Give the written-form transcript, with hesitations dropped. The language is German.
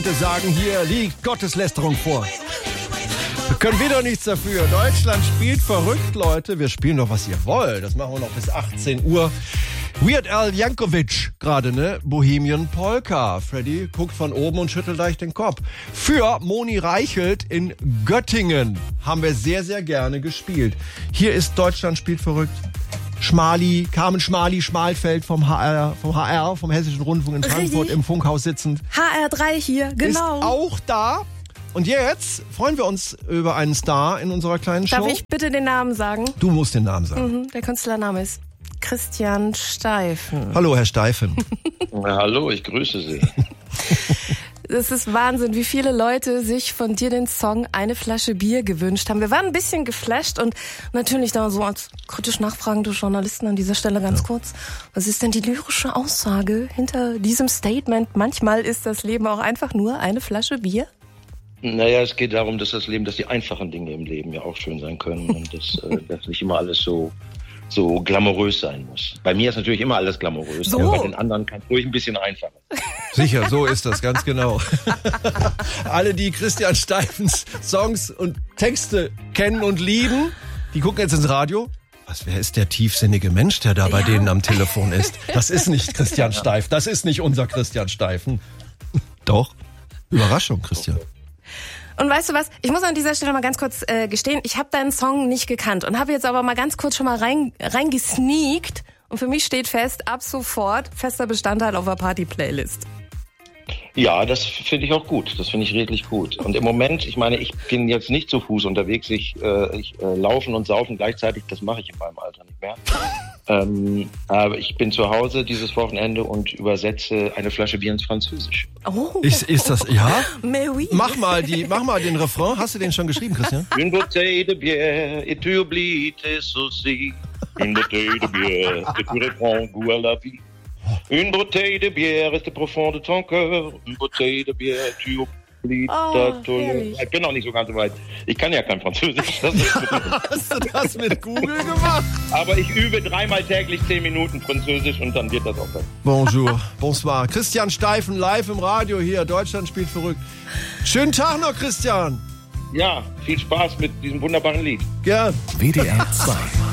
sagen, hier liegt Gotteslästerung vor. Wir können wieder nichts dafür. Deutschland spielt verrückt, Leute. Wir spielen doch, was ihr wollt. Das machen wir noch bis 18 Uhr. Weird Al Yankovic gerade, ne? Bohemian Polka. Freddy guckt von oben und schüttelt leicht den Kopf. Für Moni Reichelt in Göttingen haben wir sehr, sehr gerne gespielt. Hier ist Deutschland spielt verrückt. Carmen Schmalfeld vom HR, vom Hessischen Rundfunk in Frankfurt. Richtig. Im Funkhaus sitzend. HR3 hier, genau. Ist auch da. Und jetzt freuen wir uns über einen Star in unserer kleinen Show. Darf ich bitte den Namen sagen? Du musst den Namen sagen. Der Künstlername ist Christian Steifen. Hallo, Herr Steifen. Hallo, ich grüße Sie. Es ist Wahnsinn, wie viele Leute sich von dir den Song Eine Flasche Bier gewünscht haben. Wir waren ein bisschen geflasht und natürlich da so als kritisch nachfragende Journalisten an dieser Stelle ganz kurz. Was ist denn die lyrische Aussage hinter diesem Statement? Manchmal ist das Leben auch einfach nur eine Flasche Bier. Naja, es geht darum, dass die einfachen Dinge im Leben ja auch schön sein können und dass nicht immer alles so glamourös sein muss. Bei mir ist natürlich immer alles glamourös, so. Aber bei den anderen kann es ruhig ein bisschen einfacher. Sicher, so ist das, ganz genau. Alle, die Christian Steifens Songs und Texte kennen und lieben, die gucken jetzt ins Radio. Wer ist der tiefsinnige Mensch, der da bei denen am Telefon ist? Das ist nicht Christian Steif, das ist nicht unser Christian Steifen. Doch, Überraschung, Christian. Und weißt du was, ich muss an dieser Stelle mal ganz kurz gestehen, ich habe deinen Song nicht gekannt und habe jetzt aber mal ganz kurz schon mal reingesneakt und für mich steht fest, ab sofort fester Bestandteil auf der Party-Playlist. Ja, das finde ich auch gut, das finde ich redlich gut. Und im Moment, ich meine, ich bin jetzt nicht zu Fuß unterwegs, ich laufen und saufen gleichzeitig, das mache ich in meinem Alter nicht mehr. Aber ich bin zu Hause dieses Wochenende und übersetze eine Flasche Bier ins Französisch. Oh. Ist das, ja? Mais oui. Mach mal den Refrain. Hast du den schon geschrieben, Christian? Une bouteille de bière et tu oublies tes soucis. Une bouteille de bière et tu reprends goût à la vie. Une bouteille de bière reste profond de ton cœur. Une bouteille de bière et tu oublies ta toilette. Ich bin noch nicht so ganz so weit. Ich kann ja kein Französisch. Hast du das mit Google gemacht? Aber ich übe 3-mal täglich 10 Minuten Französisch und dann wird das auch besser. Bonjour, bonsoir. Christian Steifen live im Radio hier. Deutschland spielt verrückt. Schönen Tag noch, Christian. Ja, viel Spaß mit diesem wunderbaren Lied. Gern. WDR 2.